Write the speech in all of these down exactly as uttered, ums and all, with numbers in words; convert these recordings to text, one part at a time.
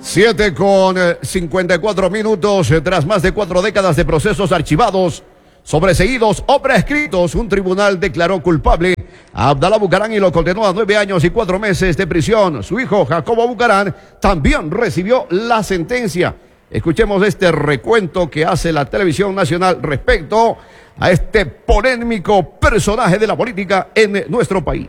Siete con cincuenta y cuatro minutos, tras más de cuatro décadas de procesos archivados, sobreseídos o prescritos, un tribunal declaró culpable a Abdalá Bucaram y lo condenó a nueve años y cuatro meses de prisión. Su hijo, Jacobo Bucaram, también recibió la sentencia. Escuchemos este recuento que hace la televisión nacional respecto a este polémico personaje de la política en nuestro país.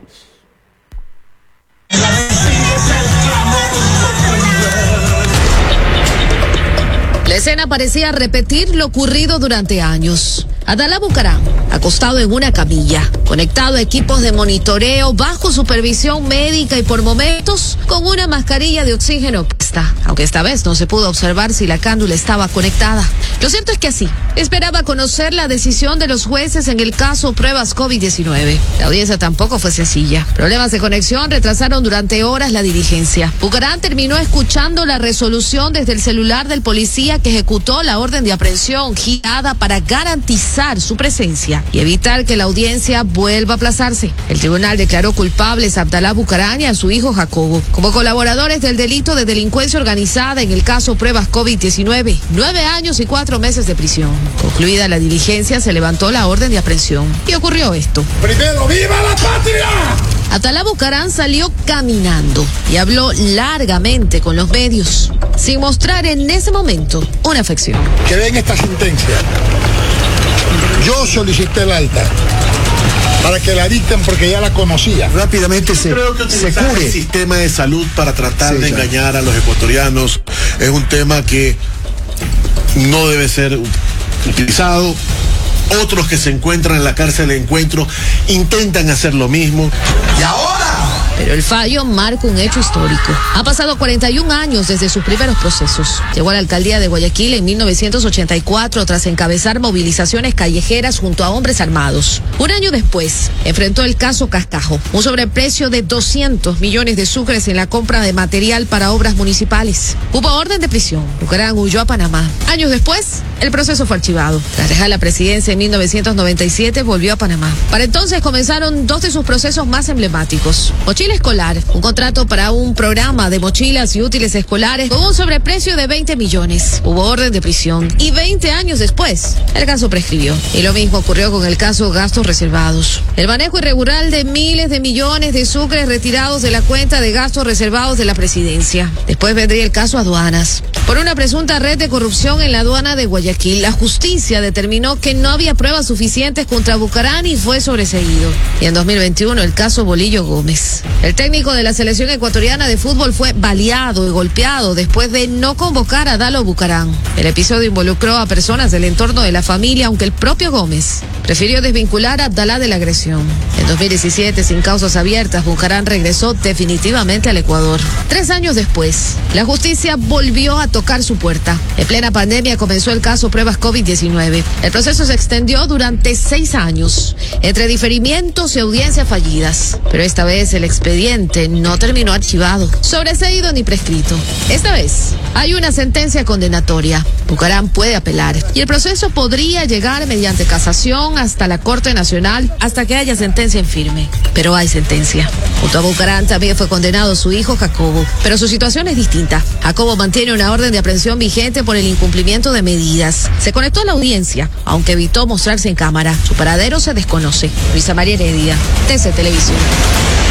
La escena parecía repetir lo ocurrido durante años. Abdalá Bucaram, acostado en una camilla, conectado a equipos de monitoreo, bajo supervisión médica y por momentos con una mascarilla de oxígeno puesta, aunque esta vez no se pudo observar si la cándula estaba conectada. Lo cierto es que así, esperaba conocer la decisión de los jueces en el caso pruebas COVID diecinueve. La audiencia tampoco fue sencilla. Problemas de conexión retrasaron durante horas la diligencia. Bucaram terminó escuchando la resolución desde el celular del policía que ejecutó la orden de aprehensión girada para garantizar su presencia y evitar que la audiencia vuelva a aplazarse. El tribunal declaró culpables a Abdalá Bucaram y a su hijo Jacobo como colaboradores del delito de delincuencia organizada en el caso pruebas COVID diecinueve. Nueve años y cuatro meses de prisión. Concluida la diligencia, se levantó la orden de aprehensión y ocurrió esto. ¡Primero, viva la patria! Abdalá Bucaram salió caminando y habló largamente con los medios, sin mostrar en ese momento una afección. Que den esta sentencia. Yo solicité el alta para que la dicten porque ya la conocía. Rápidamente se, Creo que se utilizar cure el sistema de salud para tratar Sí, de ya. engañar a los ecuatorianos es un tema que no debe ser utilizado. Otros que se encuentran en la cárcel de encuentro intentan hacer lo mismo. ¿Y ahora? Pero el fallo marca un hecho histórico. Ha pasado cuarenta y un años desde sus primeros procesos. Llegó a la alcaldía de Guayaquil en mil novecientos ochenta y cuatro tras encabezar movilizaciones callejeras junto a hombres armados. Un año después, enfrentó el caso Cascajo, un sobreprecio de doscientos millones de sucres en la compra de material para obras municipales. Hubo orden de prisión. Bucaram huyó a Panamá. Años después, el proceso fue archivado. Tras dejar la presidencia en mil novecientos noventa y siete, volvió a Panamá. Para entonces comenzaron dos de sus procesos más emblemáticos. Mochila escolar, un contrato para un programa de mochilas y útiles escolares con un sobreprecio de veinte millones. Hubo orden de prisión y veinte años después, el caso prescribió. Y lo mismo ocurrió con el caso gastos reservados. El manejo irregular de miles de millones de sucres retirados de la cuenta de gastos reservados de la presidencia. Después vendría el caso aduanas. Por una presunta red de corrupción en la aduana de Guayaquil, la justicia determinó que no había pruebas suficientes contra Bucaram y fue sobreseído. Y en dos mil veintiuno el caso Bolillo Gómez. El técnico de la selección ecuatoriana de fútbol fue baleado y golpeado después de no convocar a Abdalá Bucaram. El episodio involucró a personas del entorno de la familia, aunque el propio Gómez prefirió desvincular a Abdalá de la agresión. En dos mil diecisiete, sin causas abiertas, Bucaram regresó definitivamente al Ecuador. Tres años después, la justicia volvió a tocar su puerta. En plena pandemia comenzó el caso pruebas COVID diecinueve. El proceso se extendió durante seis años, entre diferimientos y audiencias fallidas. Pero esta vez el expediente no terminó archivado, sobreseído ni prescrito. Esta vez hay una sentencia condenatoria. Bucaram puede apelar y el proceso podría llegar mediante casación hasta la Corte Nacional hasta que haya sentencia en firme. Pero hay sentencia. Junto a Bucaram también fue condenado su hijo Jacobo, pero su situación es distinta. Jacobo mantiene una orden de aprehensión vigente por el incumplimiento de medidas. Se conectó a la audiencia, aunque evitó mostrarse en cámara. Su paradero se desconoce. Luisa María Heredia, T C Televisión.